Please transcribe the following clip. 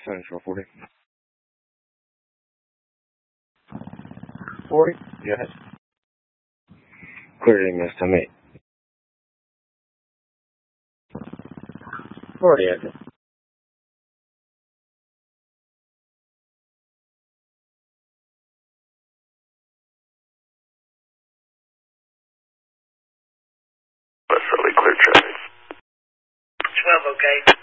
Central 40. 40? Yes. Clear to estimate. 40, yes. Westerly clear traffic. 12, okay.